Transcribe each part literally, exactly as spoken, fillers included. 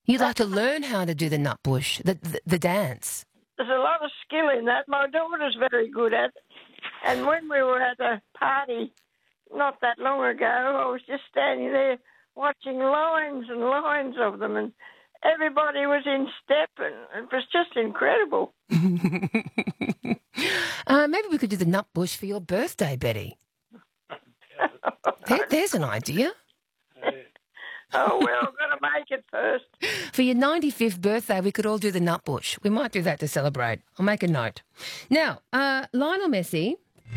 You'd like to learn how to do the nutbush, the, the, the dance. There's a lot of skill in that. My daughter's very good at it. And when we were at a party not that long ago, I was just standing there watching lines and lines of them, and everybody was in step, and it was just incredible. uh, maybe we could do the nutbush for your birthday, Betty. there, there's an idea. Oh, well, I've got to make it first. For your ninety-fifth birthday, we could all do the nutbush. We might do that to celebrate. I'll make a note. Now, uh, Lionel Messi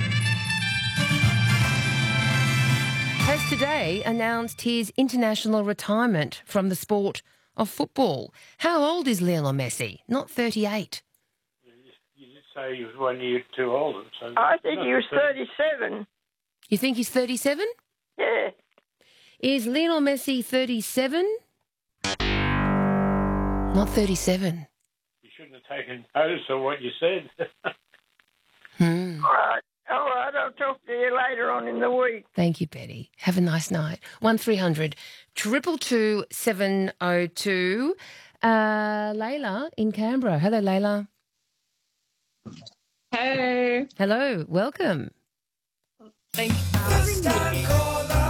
has today announced his international retirement from the sport of football. How old is Lionel Messi? Not thirty-eight. You did say he was one year too old. So I think he was thirty-seven. You think he's thirty-seven? Yeah. Is Lionel Messi thirty-seven? Not thirty-seven. You shouldn't have taken notice of what you said. hmm. All right. All right. I'll talk to you later on in the week. Thank you, Betty. Have a nice night. one three hundred two two two seven oh two. Uh, Layla in Canberra. Hello, Layla. Hey. Hello. Welcome. Thank you for having me.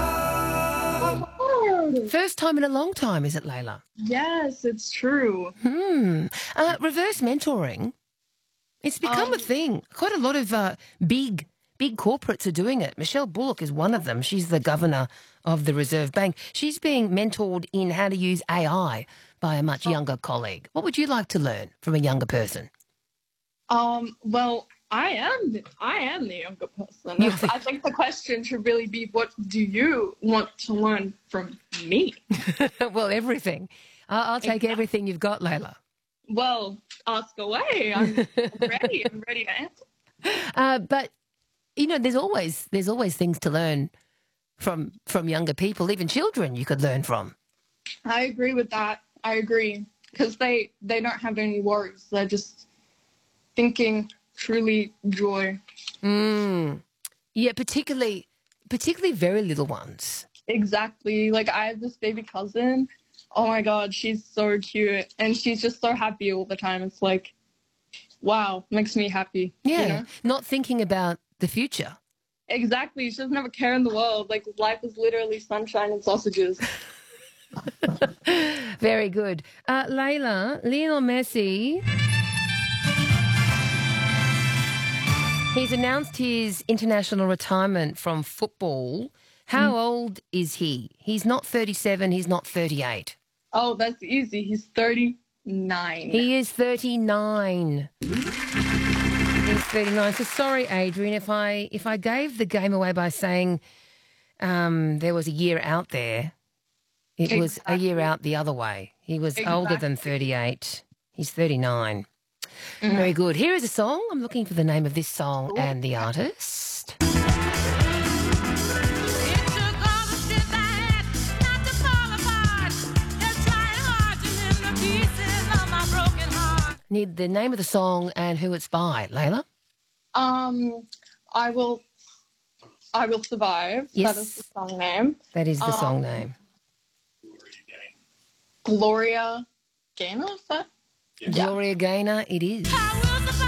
First time in a long time, is it, Layla? Yes, it's true. Hmm. Uh, reverse mentoring. It's become Um, a thing. Quite a lot of uh, big, big corporates are doing it. Michelle Bullock is one of them. She's the governor of the Reserve Bank. She's being mentored in how to use A I by a much younger colleague. What would you like to learn from a younger person? Um, well, I am the, I am the younger person. You I think the question should really be, what do you want to learn from me? Well, everything. I'll, I'll take Exactly. everything you've got, Layla. Well, ask away. I'm, I'm ready. I'm ready to answer. Uh, but you know, there's always there's always things to learn from from younger people, even children. You could learn from. I agree with that. I agree because they they don't have any worries. They're just thinking truly joy. Mm. Yeah, particularly particularly very little ones. Exactly. Like I have this baby cousin. Oh my God, she's so cute. And she's just so happy all the time. It's like, wow, makes me happy. Yeah, You know? not thinking about the future. Exactly. She doesn't have a care in the world. Like life is literally sunshine and sausages. Very good. Uh, Layla, Lionel Messi, he's announced his international retirement from football. How mm. old is he? He's not thirty-seven, he's not thirty-eight. Oh, that's easy. He's thirty-nine. He is thirty-nine. He's thirty-nine. So sorry, Adrian, if I if I gave the game away by saying um, there was a year out there, it exactly. was a year out the other way. He was exactly. older than thirty-eight. He's thirty-nine. Mm-hmm. Very good. Here is a song. I'm looking for the name of this song Ooh. and the artist. Need the name of the song and who it's by, Layla? Um, I will, I will survive. Yes. That is the song name. That is the um, song name. Gloria Gaynor, is that? Yeah. Gloria Gaynor, it is.